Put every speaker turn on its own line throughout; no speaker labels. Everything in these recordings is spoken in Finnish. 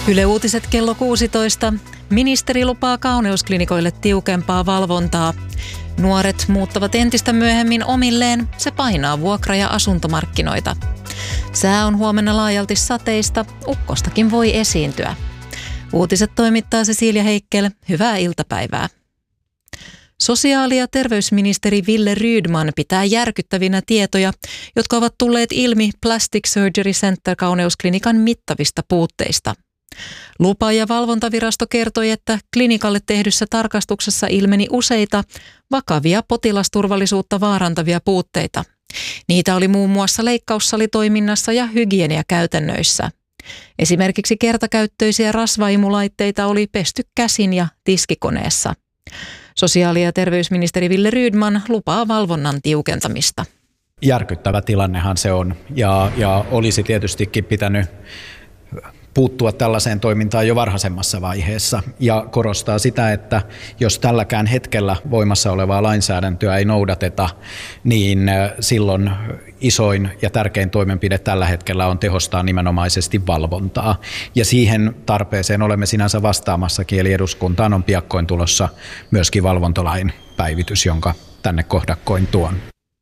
Yle Uutiset kello 16. Ministeri lupaa kauneusklinikoille tiukempaa valvontaa. Nuoret muuttavat entistä myöhemmin omilleen. Se painaa vuokra- ja asuntomarkkinoita. Sää on huomenna laajalti sateista. Ukkostakin voi esiintyä. Uutiset toimittaa Cecilia Heikkel. Hyvää iltapäivää. Sosiaali- ja terveysministeri Wille Rydman pitää järkyttävinä tietoja, jotka ovat tulleet ilmi Plastic Surgery Center -kauneusklinikan mittavista puutteista. Lupa- ja valvontavirasto kertoi, että klinikalle tehdyssä tarkastuksessa ilmeni useita vakavia potilasturvallisuutta vaarantavia puutteita. Niitä oli muun muassa leikkaussalitoiminnassa ja hygieniakäytännöissä. Esimerkiksi kertakäyttöisiä rasvaimulaitteita oli pesty käsin ja tiskikoneessa. Sosiaali- ja terveysministeri Wille Rydman lupaa valvonnan tiukentamista.
Järkyttävä tilannehan se on ja olisi tietystikin pitänyt puuttua tällaiseen toimintaan jo varhaisemmassa vaiheessa ja korostaa sitä, että jos tälläkään hetkellä voimassa olevaa lainsäädäntöä ei noudateta, niin silloin isoin ja tärkein toimenpide tällä hetkellä on tehostaa nimenomaisesti valvontaa. Ja siihen tarpeeseen olemme sinänsä vastaamassakin, eli eduskuntaan on piakkoin tulossa myöskin valvontalain päivitys, jonka tänne kohdakkoin tuon.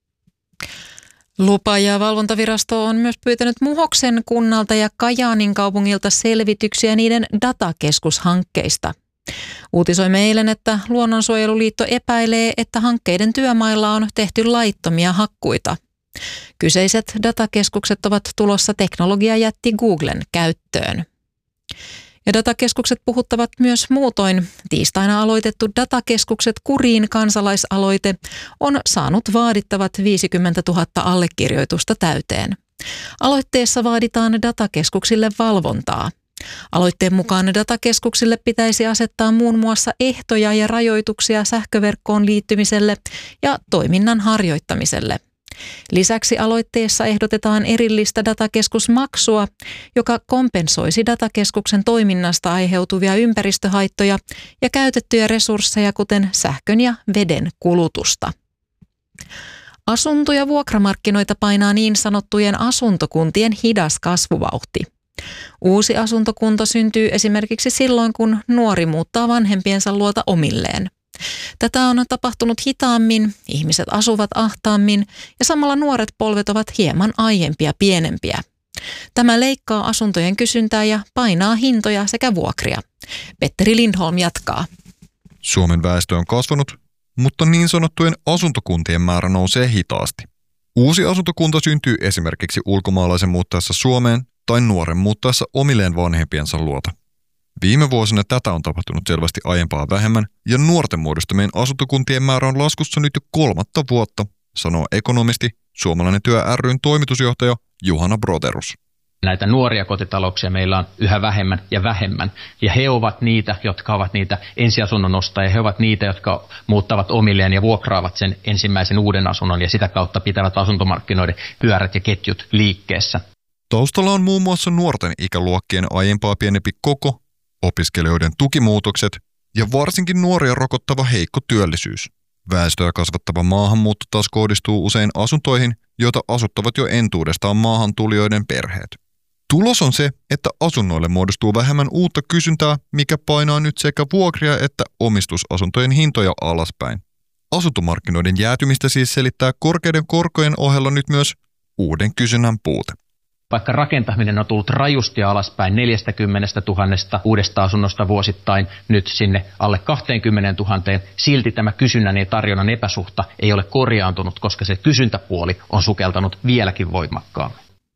Lupa- ja valvontavirasto on myös pyytänyt Muhoksen kunnalta ja Kajaanin kaupungilta selvityksiä niiden datakeskushankkeista. Uutisoimme eilen, että Luonnonsuojeluliitto epäilee, että hankkeiden työmailla on tehty laittomia hakkuita. Kyseiset datakeskukset ovat tulossa teknologiajätti Googlen käyttöön. Ja datakeskukset puhuttavat myös muutoin. Tiistaina aloitettu Datakeskukset kuriin -kansalaisaloite on saanut vaadittavat 50 000 allekirjoitusta täyteen. Aloitteessa vaaditaan datakeskuksille valvontaa. Aloitteen mukaan datakeskuksille pitäisi asettaa muun muassa ehtoja ja rajoituksia sähköverkkoon liittymiselle ja toiminnan harjoittamiselle. Lisäksi aloitteessa ehdotetaan erillistä datakeskusmaksua, joka kompensoisi datakeskuksen toiminnasta aiheutuvia ympäristöhaittoja ja käytettyjä resursseja, kuten sähkön ja veden kulutusta. Asunto- ja vuokramarkkinoita painaa niin sanottujen asuntokuntien hidas kasvuvauhti. Uusi asuntokunta syntyy esimerkiksi silloin, kun nuori muuttaa vanhempiensa luota omilleen. Tätä on tapahtunut hitaammin, ihmiset asuvat ahtaammin ja samalla nuoret polvet ovat hieman aiempia pienempiä. Tämä leikkaa asuntojen kysyntää ja painaa hintoja sekä vuokria. Petteri Lindholm jatkaa.
Suomen väestö on kasvanut, mutta niin sanottujen asuntokuntien määrä nousee hitaasti. Uusi asuntokunta syntyy esimerkiksi ulkomaalaisen muuttaessa Suomeen tai nuoren muuttaessa omilleen vanhempiensa luota. Viime vuosina tätä on tapahtunut selvästi aiempaa vähemmän ja nuorten muodostamien asuntokuntien määrä on laskussa nyt jo 3. vuotta, sanoo ekonomisti, Suomalainen työ ry:n toimitusjohtaja Juhana Broderus.
Näitä nuoria kotitalouksia meillä on yhä vähemmän ja vähemmän. Ja he ovat niitä, jotka ovat niitä ensiasunnon ostajia. He ovat niitä, jotka muuttavat omilleen ja vuokraavat sen ensimmäisen uuden asunnon ja sitä kautta pitävät asuntomarkkinoiden pyörät ja ketjut liikkeessä.
Taustalla on muun muassa nuorten ikäluokkien aiempaa pienempi koko, opiskelijoiden tukimuutokset ja varsinkin nuoria rokottava heikko työllisyys. Väestöä kasvattava maahanmuutto taas kohdistuu usein asuntoihin, joita asuttavat jo entuudestaan maahantulijoiden perheet. Tulos on se, että asunnoille muodostuu vähemmän uutta kysyntää, mikä painaa nyt sekä vuokria että omistusasuntojen hintoja alaspäin. Asuntomarkkinoiden jäätymistä siis selittää korkeiden korkojen ohella nyt myös uuden kysynnän puute.
Vaikka rakentaminen on tullut rajusti alaspäin 40 000 uudesta asunnosta vuosittain nyt sinne alle 20 000, silti tämä kysynnän ja tarjonnan epäsuhta ei ole korjaantunut, koska se kysyntäpuoli on sukeltanut vieläkin voimakkaammin.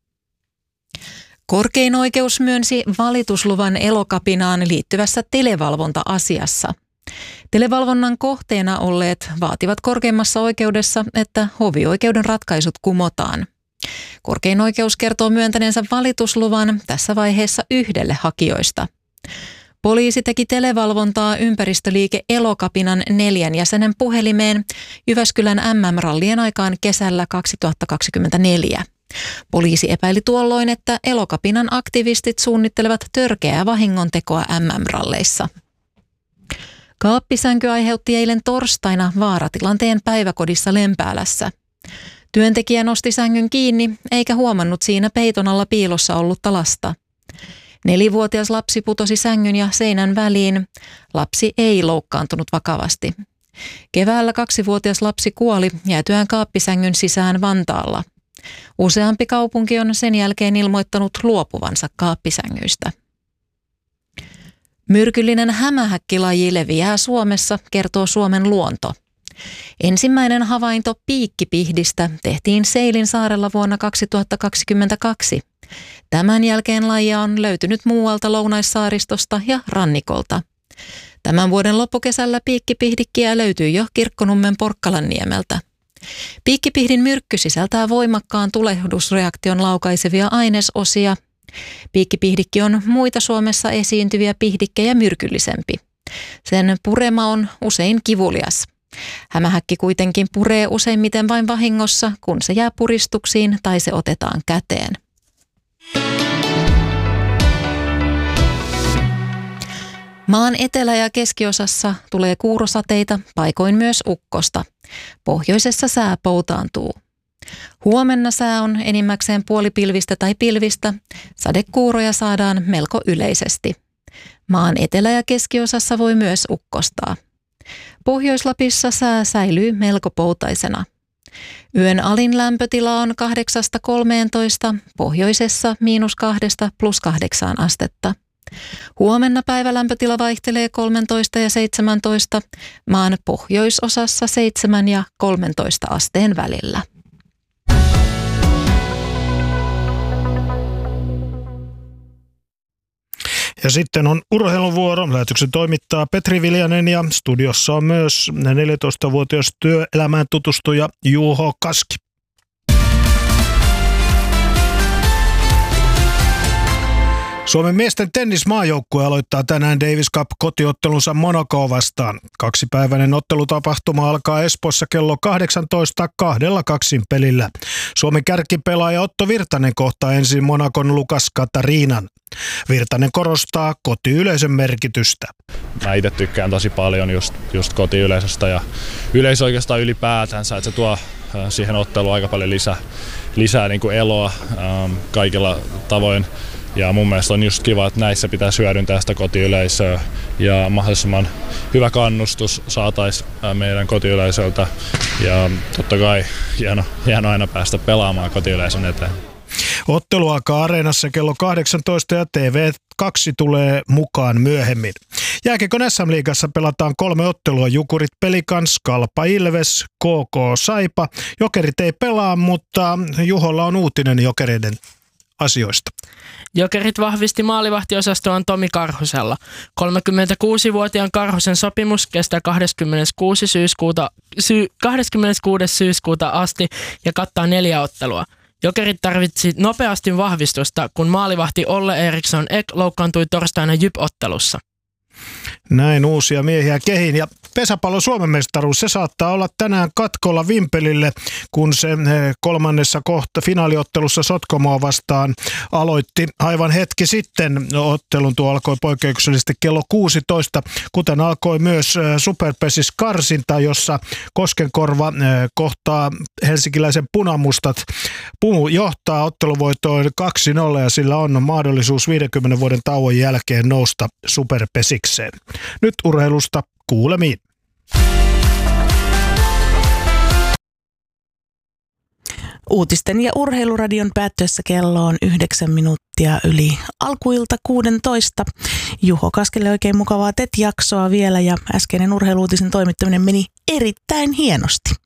Korkein oikeus myönsi valitusluvan Elokapinaan liittyvässä televalvonta-asiassa. Televalvonnan kohteena olleet vaativat korkeimmassa oikeudessa, että hovioikeuden ratkaisut kumotaan. Korkein oikeus kertoo myöntäneensä valitusluvan tässä vaiheessa yhdelle hakijoista. Poliisi teki televalvontaa ympäristöliike Elokapinan 4 jäsenen puhelimeen Jyväskylän MM-rallien aikaan kesällä 2024. Poliisi epäili tuolloin, että Elokapinan aktivistit suunnittelevat törkeää vahingontekoa MM-ralleissa. Kaappisänky aiheutti eilen torstaina vaaratilanteen päiväkodissa Lempäälässä. Työntekijä nosti sängyn kiinni eikä huomannut siinä peiton alla piilossa ollutta lasta. 4-vuotias lapsi putosi sängyn ja seinän väliin. Lapsi ei loukkaantunut vakavasti. Keväällä 2-vuotias lapsi kuoli jäätyään kaappisängyn sisään Vantaalla. Useampi kaupunki on sen jälkeen ilmoittanut luopuvansa kaappisängyistä. Myrkyllinen hämähäkkilaji leviää Suomessa, kertoo Suomen luonto. Ensimmäinen havainto piikkipihdistä tehtiin Seilinsaarella vuonna 2022. Tämän jälkeen lajia on löytynyt muualta Lounaissaaristosta ja rannikolta. Tämän vuoden loppukesällä piikkipihdikkiä löytyy jo Kirkkonummen Porkkalanniemeltä. Piikkipihdin myrkky sisältää voimakkaan tulehdusreaktion laukaisevia ainesosia. Piikkipihdikki on muita Suomessa esiintyviä pihdikkejä myrkyllisempi. Sen purema on usein kivulias. Hämähäkki kuitenkin puree useimmiten vain vahingossa, kun se jää puristuksiin tai se otetaan käteen. Maan etelä- ja keskiosassa tulee kuurosateita, paikoin myös ukkosta. Pohjoisessa sää poutaantuu. Huomenna sää on enimmäkseen puolipilvistä tai pilvistä. Sadekuuroja saadaan melko yleisesti. Maan etelä- ja keskiosassa voi myös ukkostaa. Pohjois-Lapissa sää säilyy melko poutaisena. Yön alin lämpötila on 8–13, pohjoisessa -2 +8 astetta. Huomenna päivälämpötila vaihtelee 13 ja 17, maan pohjoisosassa 7 ja 13 asteen välillä.
Ja sitten on urheiluvuoro. Lähetyksen toimittaa Petri Viljanen ja studiossa on myös 14-vuotias työelämään tutustuja Juho Kaski. Suomen miesten tennismaajoukkue aloittaa tänään Davis Cup-kotiottelunsa Monacoa vastaan. 2-päiväinen ottelutapahtuma alkaa Espoossa kello 18 2 pelillä. Suomen kärkipelaaja Otto Virtanen kohtaa ensin Monacon Lukas Katariinan. Virtanen korostaa kotiyleisön merkitystä.
Mä itse tykkään tosi paljon just kotiyleisöstä ja yleisö oikeastaan ylipäätänsä, että se tuo siihen otteluun aika paljon lisää niin kuin eloa kaikilla tavoin. Ja mun mielestä on just kiva, että näissä pitäisi hyödyntää sitä kotiyleisöä ja mahdollisimman hyvä kannustus saataisiin meidän kotiyleisöltä. Ja totta kai hieno aina päästä pelaamaan kotiyleisön eteen.
Ottelu alkaa Areenassa kello 18 ja TV2 tulee mukaan myöhemmin. Jääkiekon SM-liigassa pelataan 3 ottelua. Jukurit Pelikans, Kalpa Ilves, KK Saipa. Jokerit ei pelaa, mutta Juholla on uutinen Jokereiden asioista.
Jokerit vahvisti maalivahtiosastoaan Tomi Karhusella. 36-vuotiaan Karhusen sopimus kestää 26. syyskuuta asti ja kattaa 4 ottelua. Jokerit tarvitsi nopeasti vahvistusta, kun maalivahti Olle Eriksson Ek loukkaantui torstaina Jyp-ottelussa.
Näin uusia miehiä kehiin. Ja pesäpallon Suomen mestaruus, se saattaa olla tänään katkolla Vimpelille, kun se kolmannessa finaaliottelussa Sotkamoa vastaan aloitti aivan hetki sitten. Ottelun tuo alkoi poikkeuksellisesti kello 16, kuten alkoi myös Superpesis karsinta, jossa Koskenkorva kohtaa helsinkiläisen Punamustat. Pumu johtaa otteluvoitoon 2-0 ja sillä on mahdollisuus 50 vuoden tauon jälkeen nousta Superpesikseen. Nyt urheilusta kuulemiin.
Uutisten ja urheiluradion päättyessä kello on 9 minuuttia yli alkuilta 16. Juho Kaskelle oikein mukavaa TET-jaksoa vielä ja äskeinen urheiluutisen toimittaminen meni erittäin hienosti.